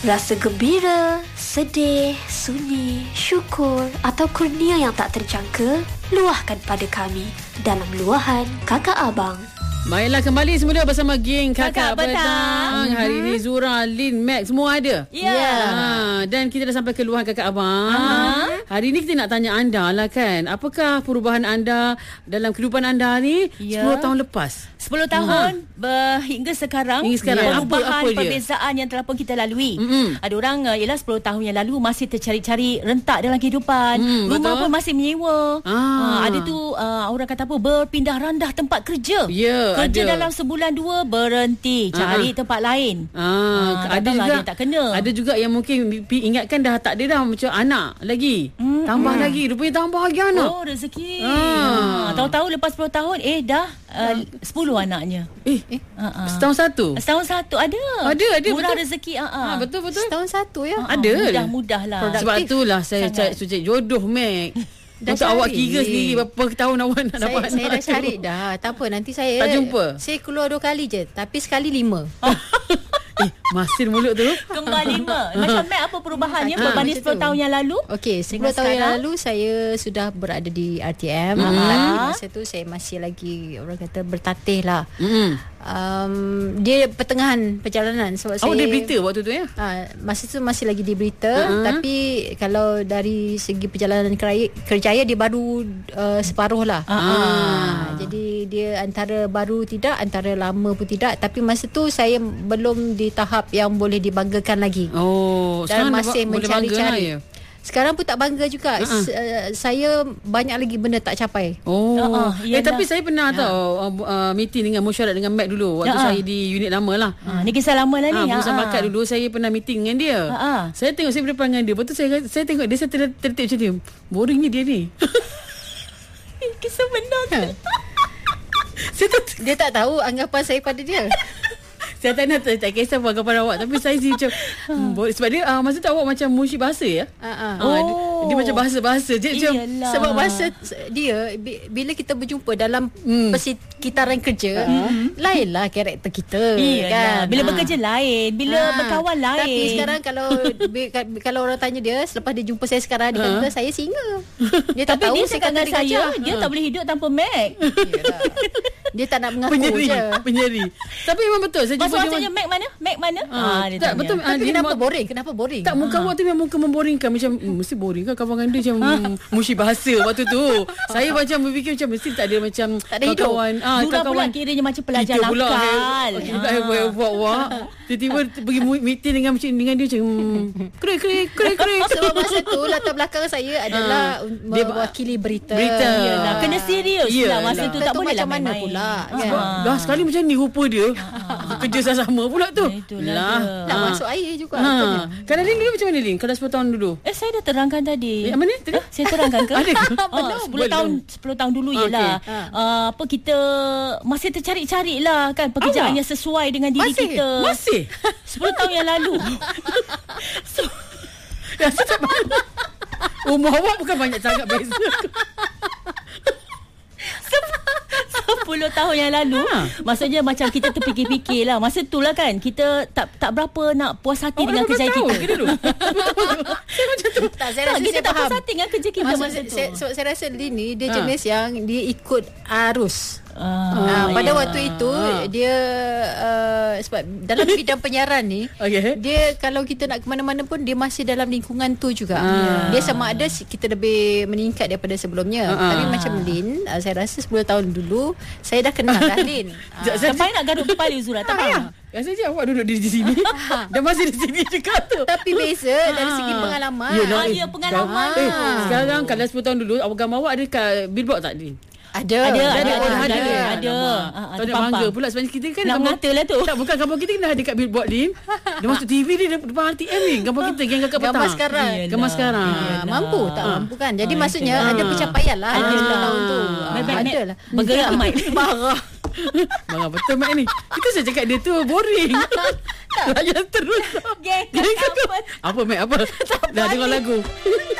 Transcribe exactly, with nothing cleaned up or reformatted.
Rasa gembira, sedih, sunyi, syukur atau kurnia yang tak terjangka, luahkan pada kami dalam luahan Kakak Abang. Baiklah, kembali semula bersama geng Kakak, Kakak Petang. Petang. Hari ini Zura, Lin, Max semua ada. Ya. Yeah. Ha, dan kita dah sampai ke luahan Kakak Abang. Uh-huh. Hari ini kita nak tanya anda lah kan, apakah perubahan anda dalam kehidupan anda ni Ya. sepuluh tahun lepas? sepuluh tahun ber, hingga sekarang, Hingga sekarang. perubahan, Apa- apa dia? perbezaan yang telah pun kita lalui. Mm-mm. Ada orang uh, ialah sepuluh tahun yang lalu masih tercari-cari rentak dalam kehidupan. Mm, Rumah betul. pun masih menyewa. Ah. Uh, ada tu uh, orang kata apa, berpindah randah tempat kerja. Ya, Kerja ada. dalam sebulan dua berhenti, cari Ah. tempat lain. Ah, Ah, ada datanglah juga dia tak kena. Ada juga yang mungkin pi- ingatkan dah tak ada dah macam anak lagi. Mm, Tambah mm. lagi, rupanya tambah lagi anak. Oh, rezeki. Ah. Ah. Tahu-tahu lepas sepuluh tahun eh dah uh, sepuluh anaknya. Eh, Eh, uh-uh. setahun satu. Setahun satu ada. Ada, ada, Murah betul. rezeki. Uh-uh. Ha, betul betul. Setahun satu ya. Ah, ada. Mudah-mudah lah. Produk- Sebab Produktif itulah saya sangat. cari sucik jodoh, Mac. Dah Untuk awak cari. kira sendiri berapa tahun awak nak dapat Saya, saya anak dah tu. cari dah. Tak apa, nanti saya Tak jumpa? Saya keluar dua kali je, tapi sekali lima. Eh, masin mulut tu. Kembali lima. Macam Mac, apa perubahannya Ah, berbanding macam sepuluh tu. tahun yang lalu? Okey, sepuluh Dengan tahun yang sekarang? lalu saya sudah berada di R T M. Mhm. Tapi masa tu saya masih lagi orang kata bertatih lah. Hmm. Um, dia pertengahan perjalanan sebab Awak saya dia berita waktu tu ya? Ha, masa tu masih lagi di berita, Uh-huh. tapi kalau dari segi perjalanan kerjaya, kerjaya dia baru uh, separuh lah. Ah. Ha, jadi dia antara baru tidak, antara lama pun tidak. Tapi masa tu saya belum di tahap yang boleh dibanggakan lagi. Oh, Dan sekarang masih dah boleh bangga mencari-cari. lah ya? Sekarang pun tak bangga juga. Uh-uh. S- uh, saya banyak lagi benda tak capai. Oh, Uh-uh, eh yalah. tapi saya pernah tahu uh, uh, meeting dengan mesyuarat dengan Mac dulu waktu Uh-uh. saya di unit lama lah. Ha, ni kisah lama lah Ha, ni. pengurusan Ha, bakat dulu saya pernah meeting dengan dia. Ha. Saya tengok saya berdepan dengan dia. Lepas tu saya saya tengok dia saya ter- tertib macam ni. Boring ni dia ni. Kisah benar ke? saya tak Dia tak tahu anggapan saya pada dia. saya tak nak tak, tak kisah apa anggapan awak, tapi saya sih macam hmm, boring. Sebab dia uh, masa tu awak macam musyi bahasa ya. Uh-uh. Ah, dia, Oh. dia macam bahasa-bahasa je macam Iyalah. Sebab masa dia bi- bila kita berjumpa dalam Hmm. persekitaran kerja, lainlah karakter kita. Iyalah. Kan? Bila Ha. bekerja lain, bila Ha. berkawan lain. Tapi sekarang kalau bi- ka- kalau orang tanya dia selepas dia jumpa saya sekarang, dia kata saya singa. Dia tak tapi tahu dia saya cakap kata dengan dia saya, gajah. dia tak boleh hidup tanpa Mac. Yalah. Dia tak nak mengaku penyeri, je. penyeri. Tapi memang betul saya jumpa Maksud dia. maksudnya Mac mana? Mac mana? Ah, dia tak, tanya. betul. Ah, Tapi dia kenapa memang- boring? Kenapa boring? Tak, muka awak tu memang muka memboringkan. Macam hmm, mesti boring kan kawan dengan dia macam hmm, musyi bahasa waktu tu. Saya macam berfikir macam mesti tak ada macam Tak ada hidup. kawan. Ah, Zura pula kawan kiranya macam pelajar kita pula nakal. he- kita pula heboh-heboh awak. Tiba-tiba pergi mu- meeting dengan macam dengan dia macam hmm, krik krik krik krik. Sebab masa tu latar belakang saya adalah Ah. un- Dia- mewakili berita. berita. Yalah, kena serius Yalah. lah masa tu, tak Tentu boleh lah macam mana main-main. pula, kan? Sebab dah sekali macam ni rupa dia. Kerja sama pula tu. Itulah Lah. dia. Nak Ah. masuk air juga. Ha. rupanya. Kalau Lin dulu macam mana Lin? Kalau sepuluh tahun dulu. Eh, saya dah terangkan tadi. Eh, mana tadi? Eh, saya terangkan ke? Ada ke? Ah, Belum. sepuluh tahun sepuluh tahun dulu Okey. ialah Ha. uh, apa kita masih tercari-cari lah kan pekerjaan Awak? yang sesuai dengan diri Masih? kita. Masih? sepuluh tahun yang lalu. so, Ya, saya tak umur awak bukan banyak sangat beza. sepuluh tahun yang lalu Ha. maksudnya macam kita terfikir-fikir lah. Masa tu lah kan kita tak tak berapa nak puas hati dengan kerja kita. Kita dulu. Saya macam tu. Tak, saya Tak, rasa kita saya tak faham. puas hati dengan kerja kita Masa masa saya, tu. saya, so, saya rasa Lin ni dia Ha. jenis yang dia ikut arus. Ah, Ah, pada ya. waktu itu Ah. dia uh, sebab dalam bidang penyiaran ni Okey. dia kalau kita nak ke mana-mana pun dia masih dalam lingkungan tu juga. Ah. Dia sama ada si- kita lebih meningkat daripada sebelumnya. Ah. Tapi macam Lin, uh, saya rasa sepuluh tahun dulu saya dah kenal dah Lin. Sekejap, Tak payah nak gaduh kepala Zura. Tak payah. Rasa je awak duduk di, di sini. Dah masih di sini juga tu. Tapi beza dari segi pengalaman. Yelah, Ah, eh, ya, pengalaman. sekarang- Eh, Ah. sekarang kalau sepuluh tahun dulu awak gambar awak ada kat billboard tak Lin? Ada, Ada, Dah ada, oh, dah ada, ada. ada. Alamak. Ah, ah, Tak ada terpampang. bangga pula sebenarnya kita kan Nak gambar- mengata lah tu. Tak, bukan gambar kita kan dah ada kat billboard Lin. Dia masuk T V ni depan R T M ni. Gambar kita geng Kakak Petang. Gambar sekarang. Gambar sekarang. Ah, mampu tak Ah. mampu kan. Jadi Ah, maksudnya itulah. ada pencapaian lah Ada dalam sepuluh lah. tahun tu. Baik, baik, Ah, Mac. ada lah. Bergerak, Mac. Marah. Marah betul Mak ni. Itu saya cakap dia tu boring. Layan terus. Geng, Geng apa? Apa Mak apa? Dah dengar lagu.